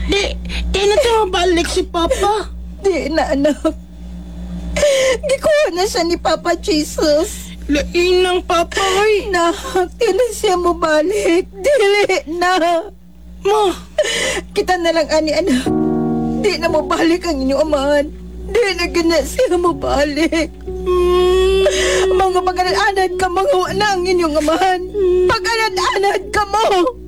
Di na ito mabalik si Papa. Di na, anak. Gikuha na siya ni Papa Jesus. Lain ng Papa, oy. Nak, di na siya mo balik. Dili na. Ma, Kita na lang, ani, anak. Di na mo balik ang inyong amahan. Di na gana siya mo balik. Mga pag-anad-anad ka, mga wala ang inyong amahan. Pag-anad-anad ka mo.